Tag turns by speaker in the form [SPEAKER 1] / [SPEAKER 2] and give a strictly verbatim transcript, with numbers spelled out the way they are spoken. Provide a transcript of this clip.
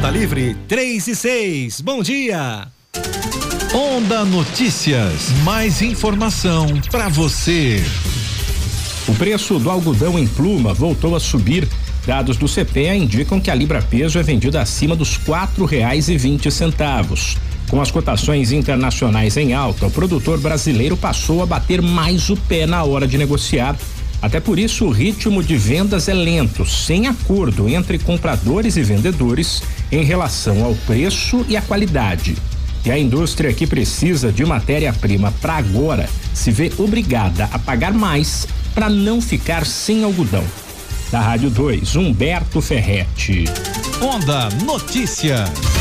[SPEAKER 1] Pauta Livre três e seis. Bom dia.
[SPEAKER 2] Onda Notícias, mais informação para você.
[SPEAKER 3] O preço do algodão em pluma voltou a subir. Dados do C P E A indicam que a libra-peso é vendida acima dos quatro reais e vinte centavos. Com as cotações internacionais em alta, o produtor brasileiro passou a bater mais o pé na hora de negociar. Até por isso, o ritmo de vendas é lento, sem acordo entre compradores e vendedores em relação ao preço e à qualidade. E a indústria que precisa de matéria-prima para agora se vê obrigada a pagar mais para não ficar sem algodão. Da Rádio dois, Humberto Ferretti.
[SPEAKER 2] Onda Notícias.